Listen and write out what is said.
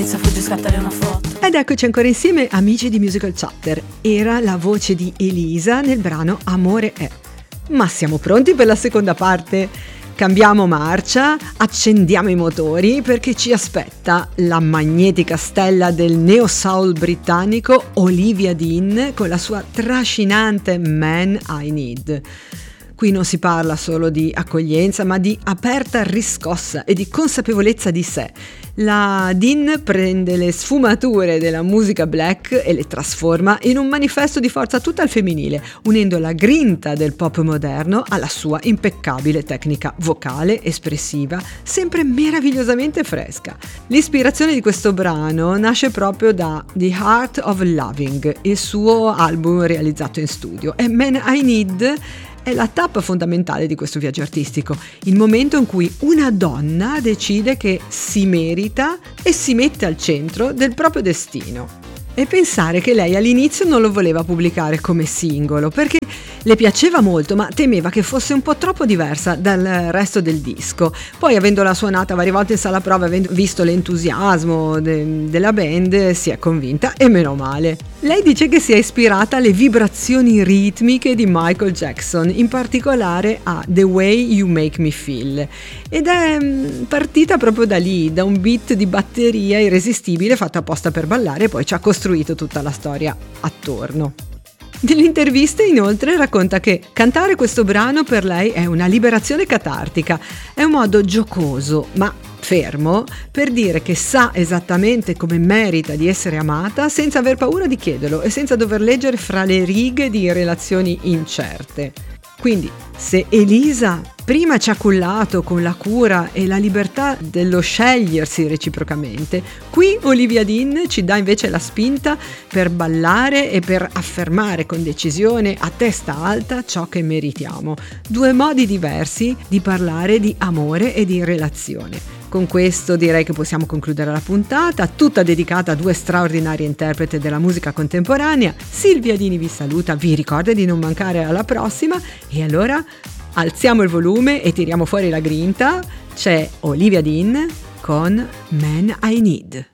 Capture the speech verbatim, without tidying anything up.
Fugge scattare una foto. Ed eccoci ancora insieme, amici di Musical Chatter. Era la voce di Elisa nel brano Amore è. Ma siamo pronti per la seconda parte? Cambiamo marcia, accendiamo i motori perché ci aspetta la magnetica stella del neo soul britannico Olivia Dean con la sua trascinante Man I Need. Qui non si parla solo di accoglienza, ma di aperta riscossa e di consapevolezza di sé. La Dean prende le sfumature della musica black e le trasforma in un manifesto di forza tutta al femminile, unendo la grinta del pop moderno alla sua impeccabile tecnica vocale, espressiva, sempre meravigliosamente fresca. L'ispirazione di questo brano nasce proprio da The Heart of Loving, il suo album realizzato in studio, e Man I Need è la tappa fondamentale di questo viaggio artistico, il momento in cui una donna decide che si merita e si mette al centro del proprio destino. E pensare che lei all'inizio non lo voleva pubblicare come singolo perché le piaceva molto, ma temeva che fosse un po' troppo diversa dal resto del disco. Poi, avendola suonata varie volte in sala prova, avendo visto l'entusiasmo de- della band, si è convinta, e meno male. Lei dice che si è ispirata alle vibrazioni ritmiche di Michael Jackson, in particolare a The Way You Make Me Feel, ed è partita proprio da lì, da un beat di batteria irresistibile fatto apposta per ballare, e poi ci ha costruito tutta la storia attorno. Nelle interviste inoltre racconta che cantare questo brano per lei è una liberazione catartica, è un modo giocoso ma fermo per dire che sa esattamente come merita di essere amata senza aver paura di chiederlo e senza dover leggere fra le righe di relazioni incerte. Quindi, se Elisa prima ci ha cullato con la cura e la libertà dello scegliersi reciprocamente, qui Olivia Dean ci dà invece la spinta per ballare e per affermare con decisione a testa alta ciò che meritiamo. Due modi diversi di parlare di amore e di relazione. Con questo direi che possiamo concludere la puntata, tutta dedicata a due straordinarie interpreti della musica contemporanea. Silvia Dini vi saluta, vi ricorda di non mancare alla prossima, e allora alziamo il volume e tiriamo fuori la grinta. C'è Olivia Dean con Man I Need.